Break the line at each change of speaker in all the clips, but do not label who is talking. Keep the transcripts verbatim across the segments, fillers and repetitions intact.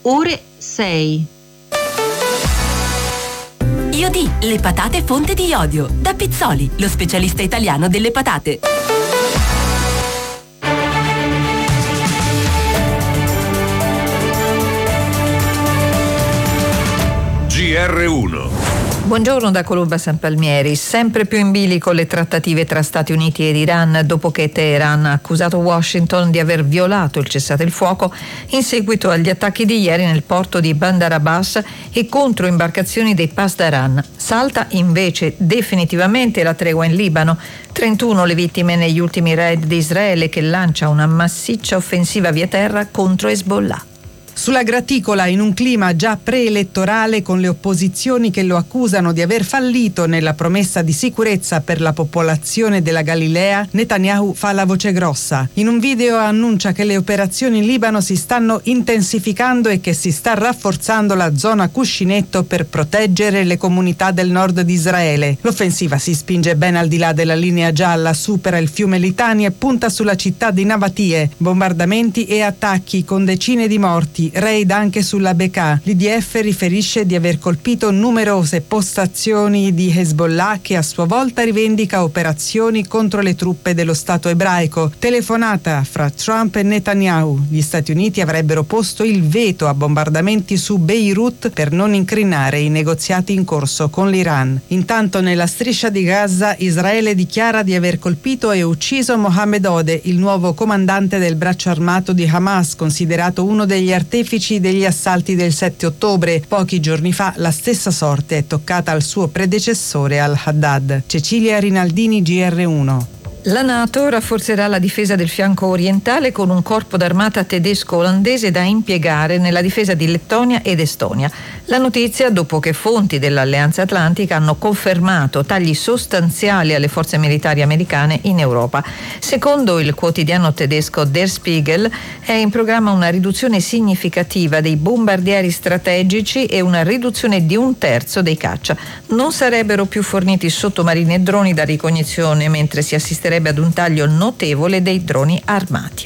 ore sei.
Iodì, le patate fonte di iodio. Da Pizzoli, lo specialista italiano delle patate.
G R uno.
Buongiorno da Colomba San Palmieri. Sempre più in bilico le trattative tra Stati Uniti ed Iran dopo che Teheran ha accusato Washington di aver violato il cessate il fuoco in seguito agli attacchi di ieri nel porto di Bandar Abbas e contro imbarcazioni dei Pasdaran. Salta invece definitivamente la tregua in Libano. trentuno le vittime negli ultimi raid di Israele, che lancia una massiccia offensiva via terra contro Hezbollah.
Sulla graticola, in un clima già preelettorale, con le opposizioni che lo accusano di aver fallito nella promessa di sicurezza per la popolazione della Galilea, Netanyahu fa la voce grossa. In un video annuncia che le operazioni in Libano si stanno intensificando e che si sta rafforzando la zona cuscinetto per proteggere le comunità del nord di Israele. L'offensiva si spinge ben al di là della linea gialla, supera il fiume Litani e punta sulla città di Navatie. Bombardamenti e attacchi con decine di morti. Raid anche sulla Bekaa. L'I D F riferisce di aver colpito numerose postazioni di Hezbollah, che a sua volta rivendica operazioni contro le truppe dello Stato ebraico. Telefonata fra Trump e Netanyahu. Gli Stati Uniti avrebbero posto il veto a bombardamenti su Beirut per non incrinare i negoziati in corso con l'Iran. Intanto nella striscia di Gaza Israele dichiara di aver colpito e ucciso Mohammed Ode, il nuovo comandante del braccio armato di Hamas, considerato uno degli artefici degli assalti del sette ottobre. Pochi giorni fa la stessa sorte è toccata al suo predecessore al-Haddad. Cecilia Rinaldini, G R uno.
La NATO rafforzerà la difesa del fianco orientale con un corpo d'armata tedesco-olandese da impiegare nella difesa di Lettonia ed Estonia. La notizia dopo che fonti dell'Alleanza Atlantica hanno confermato tagli sostanziali alle forze militari americane in Europa. Secondo il quotidiano tedesco Der Spiegel è in programma una riduzione significativa dei bombardieri strategici e una riduzione di un terzo dei caccia. Non sarebbero più forniti sottomarini e droni da ricognizione, mentre si assisterebbe ad un taglio notevole dei droni armati.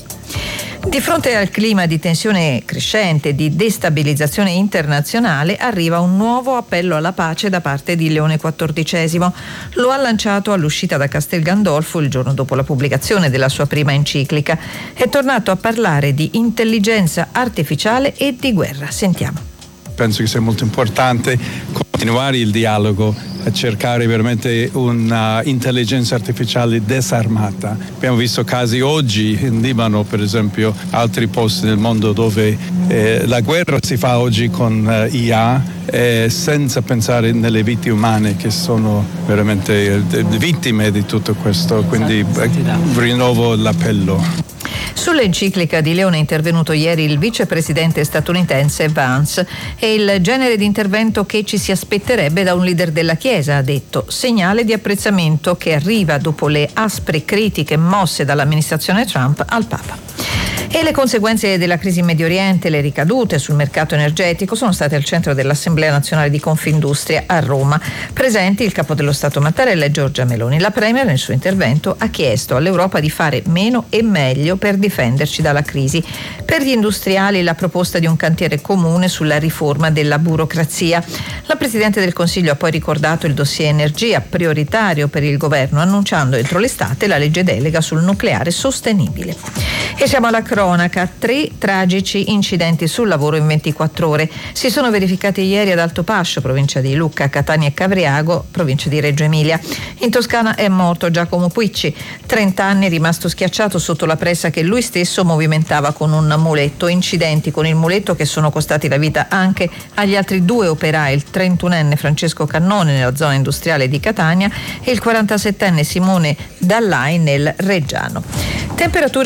Di fronte al clima di tensione crescente e di destabilizzazione internazionale arriva un nuovo appello alla pace da parte di Leone quattordicesimo. Lo ha lanciato all'uscita da Castel Gandolfo il giorno dopo la pubblicazione della sua prima enciclica. È tornato a parlare di intelligenza artificiale e di guerra. Sentiamo.
Penso che sia molto importante continuare il dialogo, a cercare veramente un'intelligenza artificiale disarmata. Abbiamo visto casi oggi in Libano, per esempio, altri posti nel mondo dove eh, la guerra si fa oggi con eh, I A eh, senza pensare nelle vite umane che sono veramente eh, vittime di tutto questo, quindi eh, rinnovo l'appello.
Sull'enciclica di Leone è intervenuto ieri il vicepresidente statunitense Vance. È il genere di intervento che ci si aspetterebbe da un leader della Chiesa, ha detto, segnale di apprezzamento che arriva dopo le aspre critiche mosse dall'amministrazione Trump al Papa. E le conseguenze della crisi in Medio Oriente, le ricadute sul mercato energetico sono state al centro dell'Assemblea Nazionale di Confindustria a Roma. Presenti il capo dello Stato Mattarella e Giorgia Meloni. La Premier nel suo intervento ha chiesto all'Europa di fare meno e meglio per difenderci dalla crisi. Per gli industriali la proposta di un cantiere comune sulla riforma della burocrazia. La Presidente del Consiglio ha poi ricordato il dossier energia prioritario per il governo, annunciando entro l'estate la legge delega sul nucleare sostenibile. E siamo alla cronaca. Tre tragici incidenti sul lavoro in ventiquattro ore. Si sono verificati ieri ad Altopascio, provincia di Lucca, Catania e Cavriago, provincia di Reggio Emilia. In Toscana è morto Giacomo Puicci, trenta anni, rimasto schiacciato sotto la pressa che lui stesso movimentava con un muletto. Incidenti con il muletto che sono costati la vita anche agli altri due operai, il trentunenne Francesco Cannone nella zona industriale di Catania e il quarantasettenne Simone Dallai nel Reggiano. Temperature